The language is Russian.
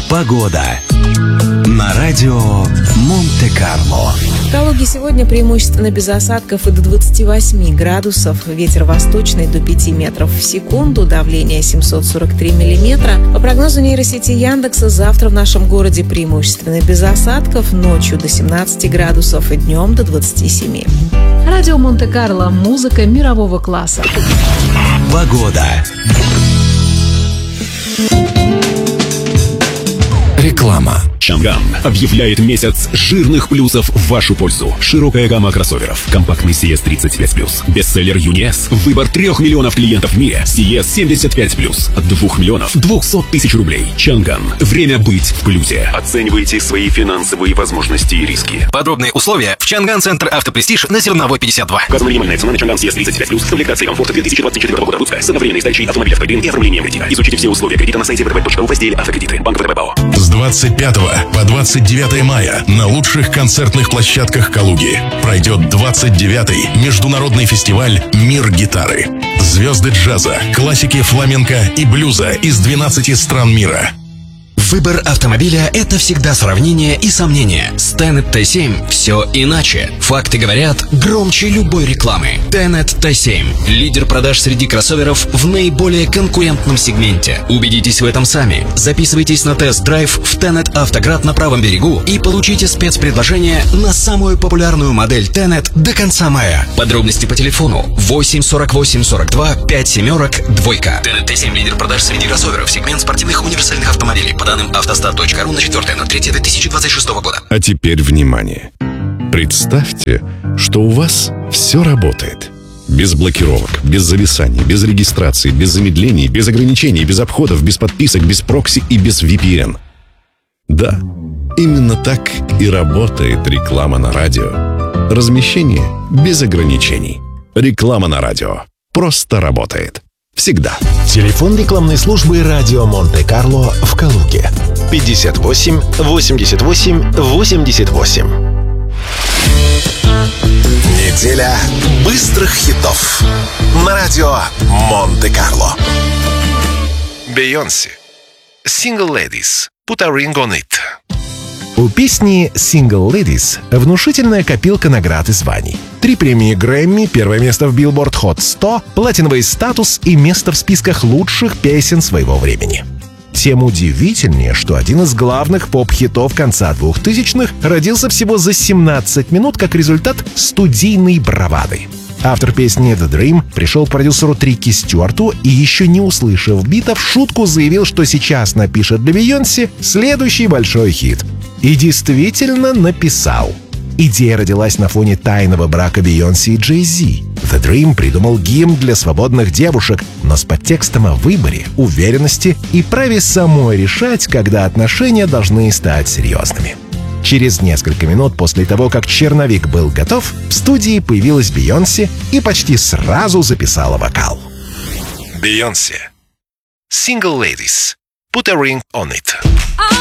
Погода на радио Монте-Карло. В Калуге сегодня преимущественно без осадков и до 28 градусов. Ветер восточный до 5 метров в секунду, давление 743 миллиметра. По прогнозу нейросети Яндекса, завтра в нашем городе преимущественно без осадков, ночью до 17 градусов и днем до 27. Радио Монте-Карло. Музыка мирового класса. Погода. Реклама. Чанган объявляет месяц жирных плюсов в вашу пользу. Широкая гамма кроссоверов. Компактный CS 35+. Бестселлер UNIS. Выбор 3 миллионов клиентов в мире. CS 75+. От 2 миллионов 200 тысяч рублей. Чанган. Время быть в плюсе. Оценивайте свои финансовые возможности и риски. Подробные условия в Чанган Центр Автопрестиж на Зерновой 52. Указана минимальная цена на Чанган CS 35+. Комплектация комфорта 2024 года выпуска с одновременной сдачей автомобиля в кабину и оформлением кредита. Изучите все условия кредита на сайте www.vtb.ru в разделе «Автокредиты». Банк ВТБ БАО. С 25 по 29 мая на лучших концертных площадках Калуги пройдет 29-й международный фестиваль «Мир гитары». Звезды джаза, классики фламенко и блюза из 12 стран мира. Выбор автомобиля – это всегда сравнение и сомнение. С Tenet T7 все иначе. Факты говорят громче любой рекламы. Tenet T7 – лидер продаж среди кроссоверов в наиболее конкурентном сегменте. Убедитесь в этом сами. Записывайтесь на тест-драйв в Tenet Автоград на правом берегу и получите спецпредложение на самую популярную модель Tenet до конца мая. Подробности по телефону 8 48 42 5 семерок 2. Tenet T7 – лидер продаж среди кроссоверов, сегмент спортивных универсальных автомобилей. По данным автостат.ру на 4.03.2026 года. А теперь внимание! Представьте, что у вас все работает. Без блокировок, без зависаний, без регистрации, без замедлений, без ограничений, без обходов, без подписок, без прокси и без VPN. Да, именно так и работает реклама на радио. Размещение без ограничений. Реклама на радио просто работает. Всегда. Телефон рекламной службы «Радио Монте-Карло» в Калуге. 58 88 88. Неделя быстрых хитов на радио Монте-Карло. Бейонсе. Single Ladies. Put a ring on it. У песни «Single Ladies» внушительная копилка наград и званий. 3 премии Грэмми, 1 место в Billboard Hot 100, платиновый статус и место в списках лучших песен своего времени. Тем удивительнее, что один из главных поп-хитов конца 2000-х родился всего за 17 минут как результат студийной бравады. Автор песни «The Dream» пришел к продюсеру Трикки Стюарту и, еще не услышав бита, в шутку заявил, что сейчас напишет для Бейонсе следующий большой хит. И действительно написал. Идея родилась на фоне тайного брака Бейонсе и Джей-Зи. The Dream придумал гимн для свободных девушек, но с подтекстом о выборе, уверенности и праве самой решать, когда отношения должны стать серьезными. Через несколько минут после того, как черновик был готов, в студии появилась Бейонсе и почти сразу записала вокал. Бейонсе. Single Ladies. Put a ring on it.